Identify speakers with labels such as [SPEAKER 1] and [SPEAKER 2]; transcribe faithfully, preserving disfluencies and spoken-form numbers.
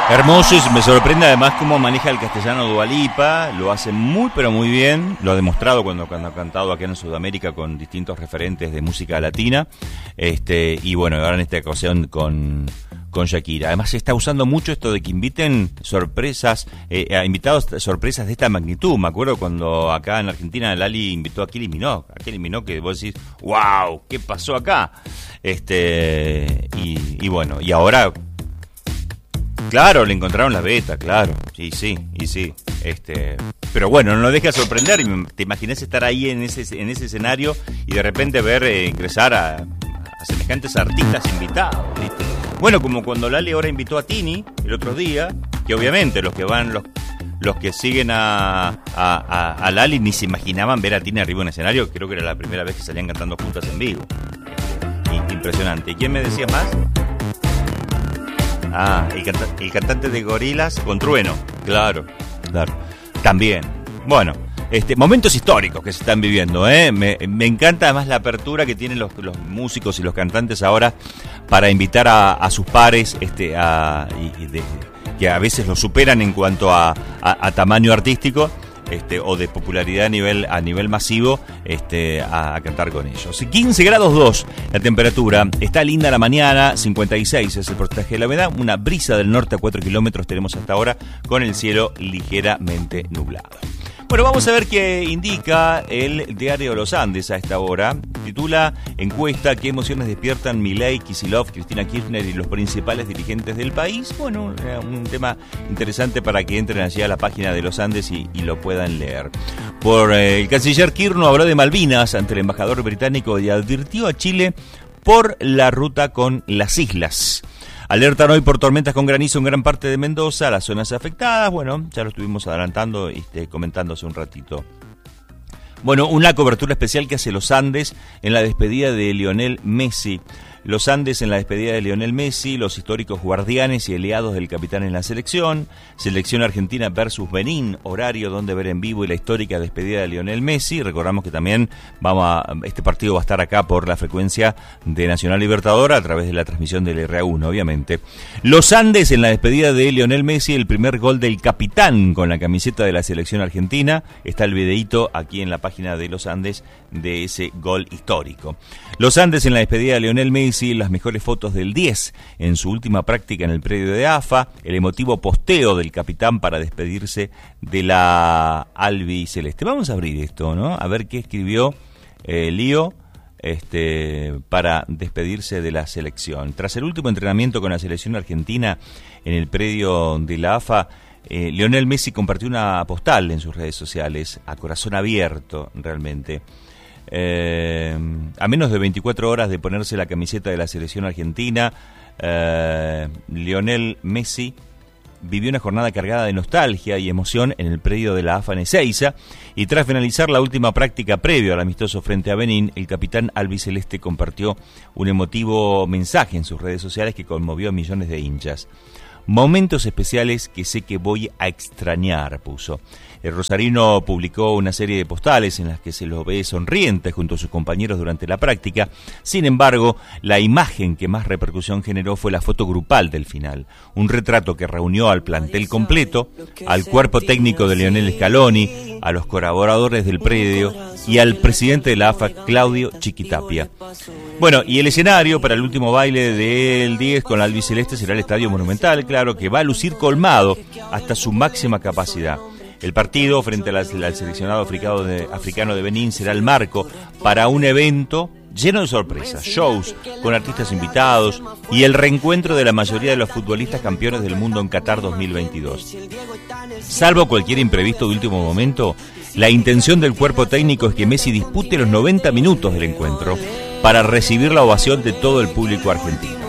[SPEAKER 1] Hermoso, y me sorprende además cómo maneja el castellano Dua Lipa, lo hace muy pero muy bien, lo ha demostrado cuando, cuando ha cantado acá en Sudamérica con distintos referentes de música latina, este y bueno, ahora en esta ocasión con, con Shakira. Además se está usando mucho esto de que inviten sorpresas, eh, a invitados sorpresas de esta magnitud. Me acuerdo cuando acá en Argentina Lali invitó a Kylie Minogue, a Kylie Minogue, que vos decís, wow, ¿qué pasó acá? Este y, y bueno, y ahora... Claro, le encontraron la beta, claro, sí, sí, y sí, este, pero bueno, no lo deja sorprender. Te imaginas estar ahí en ese en ese escenario y de repente ver eh, ingresar a, a semejantes artistas invitados, ¿viste? Bueno, como cuando Lali ahora invitó a Tini el otro día, que obviamente los que van, los los que siguen a, a, a, a Lali ni se imaginaban ver a Tini arriba en un escenario. Creo que era la primera vez que salían cantando juntas en vivo. Y, impresionante. ¿Y quién me decía más? Ah, el, canta- el cantante de Gorillaz con Trueno. Claro, claro. También. Bueno, este, momentos históricos que se están viviendo, ¿eh? Me, me encanta además la apertura que tienen los, los músicos y los cantantes ahora para invitar a, a sus pares, este, a, y, y de, que a veces los superan en cuanto a, a, a tamaño artístico. Este, o de popularidad a nivel a nivel masivo, este, a, a cantar con ellos. quince grados dos la temperatura, está linda la mañana, cincuenta y seis es el porcentaje de la humedad, una brisa del norte a cuatro kilómetros tenemos hasta ahora, con el cielo ligeramente nublado. Bueno, vamos a ver qué indica el diario Los Andes a esta hora. Titula encuesta: ¿qué emociones despiertan Milei, Kicillof, Cristina Kirchner y los principales dirigentes del país? Bueno, un tema interesante para que entren allí a la página de Los Andes y, y lo puedan leer. Por eh, el canciller Kirchner habló de Malvinas ante el embajador británico y advirtió a Chile por la ruta con las islas. Alertan hoy por tormentas con granizo en gran parte de Mendoza, las zonas afectadas, bueno, ya lo estuvimos adelantando y este, comentando hace un ratito. Bueno, una cobertura especial que hace Los Andes en la despedida de Lionel Messi. Los Andes en la despedida de Lionel Messi, los históricos guardianes y aliados del capitán en la selección, selección argentina versus Benín, horario donde ver en vivo y la histórica despedida de Lionel Messi. Recordamos que también vamos a, este partido va a estar acá por la frecuencia de Nacional Libertadora a través de la transmisión del R A uno, obviamente. Los Andes en la despedida de Lionel Messi, el primer gol del capitán con la camiseta de la selección argentina. Está el videíto aquí en la página de Los Andes de ese gol histórico. Los Andes en la despedida de Lionel Messi, las mejores fotos del diez en su última práctica en el predio de A F A, el emotivo posteo del capitán para despedirse de la albiceleste. Vamos a abrir esto, ¿no? A ver qué escribió eh, Lío este, para despedirse de la selección. Tras el último entrenamiento con la selección argentina en el predio de la A F A, eh, Lionel Messi compartió una postal en sus redes sociales, a corazón abierto realmente. Eh, a menos de veinticuatro horas de ponerse la camiseta de la selección argentina, eh, Lionel Messi vivió una jornada cargada de nostalgia y emoción en el predio de la A F A en Ezeiza, y tras finalizar la última práctica previo al amistoso frente a Benín, el capitán albiceleste compartió un emotivo mensaje en sus redes sociales que conmovió a millones de hinchas. Momentos especiales que sé que voy a extrañar, puso. El rosarino publicó una serie de postales en las que se lo ve sonriente junto a sus compañeros durante la práctica. Sin embargo, la imagen que más repercusión generó fue la foto grupal del final. Un retrato que reunió al plantel completo, al cuerpo técnico de Lionel Scaloni, a los colaboradores del predio y al presidente de la A F A, Claudio Chiquitapia. Bueno, y el escenario para el último baile del diez con la albiceleste será el Estadio Monumental, claro, que va a lucir colmado hasta su máxima capacidad. El partido frente al, al seleccionado africano de, africano de Benín será el marco para un evento lleno de sorpresas, shows con artistas invitados y el reencuentro de la mayoría de los futbolistas campeones del mundo en Qatar dos mil veintidós. Salvo cualquier imprevisto de último momento, la intención del cuerpo técnico es que Messi dispute los noventa minutos del encuentro para recibir la ovación de todo el público argentino.